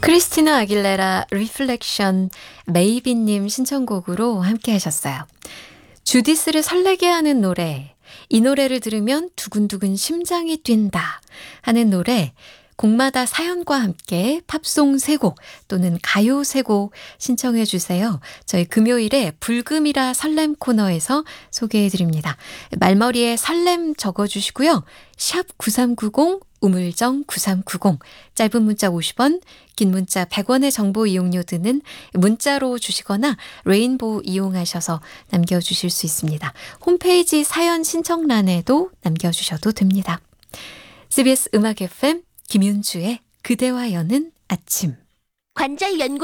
크리스티나 아길레라 리플렉션 메이비님 신청곡으로 함께 하셨어요. 주디스를 설레게 하는 노래, 이 노래를 들으면 두근두근 심장이 뛴다 하는 노래, 곡마다 사연과 함께 팝송 3곡 또는 가요 3곡 신청해 주세요. 저희 금요일에 불금이라 설렘 코너에서 소개해 드립니다. 말머리에 설렘 적어주시고요. 샵 9390 우물정 9390 짧은 문자 50원, 긴 문자 100원의 정보 이용료 드는 문자로 주시거나 레인보우 이용하셔서 남겨주실 수 있습니다. 홈페이지 사연 신청란에도 남겨주셔도 됩니다. CBS 음악 FM 김윤주의 그대와 여는 아침. 관절 연골